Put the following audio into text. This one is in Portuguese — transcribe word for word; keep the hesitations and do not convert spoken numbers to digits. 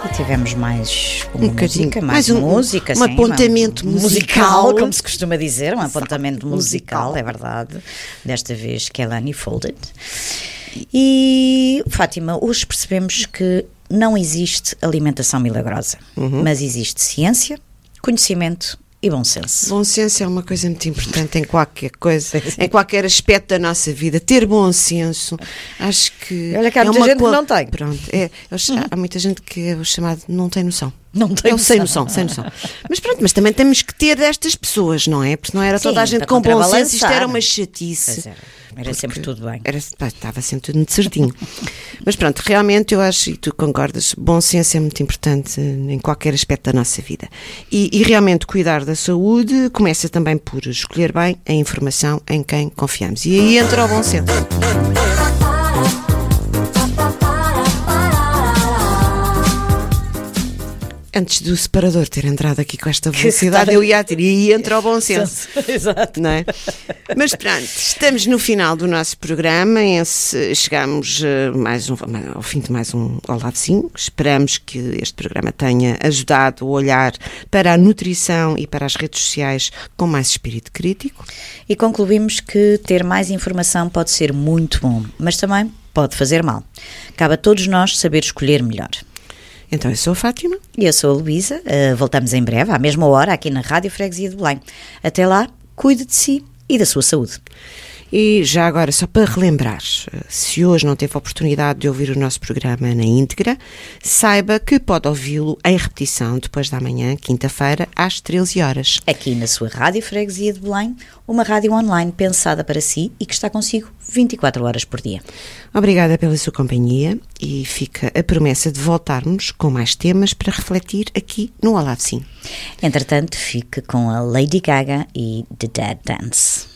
E tivemos mais uma um música, mais, mais um, música, um sim, apontamento uma, musical, musical, como se costuma dizer, um apontamento musical, musical, é verdade. Desta vez Kehlani Folded. E Fátima, hoje percebemos que não existe alimentação milagrosa, uhum. mas existe ciência, conhecimento e bom senso. Bom senso é uma coisa muito importante em qualquer coisa, em qualquer aspecto da nossa vida. Ter bom senso, acho que... Olha que há é muita uma gente co... que não tem. Pronto, é, hum. Há muita gente que é o chamado não tem noção. Não tem é o noção. sem noção, sem noção. Mas pronto, mas também temos que ter destas pessoas, não é? Porque não era Sim, toda a gente com bom senso, isto era uma chatice. Pois era, era sempre tudo bem. Era, pá, estava sempre tudo muito certinho. Mas pronto, realmente eu acho, e tu concordas, bom senso é muito importante em qualquer aspecto da nossa vida. E, e realmente cuidar da saúde começa também por escolher bem a informação em quem confiamos. E aí entra o bom senso. Antes do separador ter entrado aqui com esta velocidade, eu ia a ter, e aí entra o bom senso. Exato. Não é? Mas pronto, estamos no final do nosso programa, esse, chegamos uh, mais um, ao fim de mais um Olá Vizinho. Esperamos que este programa tenha ajudado a olhar para a nutrição e para as redes sociais com mais espírito crítico. E concluímos que ter mais informação pode ser muito bom, mas também pode fazer mal. Cabe a todos nós saber escolher melhor. Então, eu sou a Fátima. E eu sou a Luísa. Uh, voltamos em breve, à mesma hora, aqui na Rádio Freguesia de Belém. Até lá, cuide de si e da sua saúde. E já agora, só para relembrar, se hoje não teve a oportunidade de ouvir o nosso programa na íntegra, saiba que pode ouvi-lo em repetição depois da manhã, quinta-feira, às treze horas. Aqui na sua Rádio Freguesia de Belém, uma rádio online pensada para si e que está consigo vinte e quatro horas por dia. Obrigada pela sua companhia e fica a promessa de voltarmos com mais temas para refletir aqui no Olá Vizinho. Entretanto, fique com a Lady Gaga e The Dead Dance.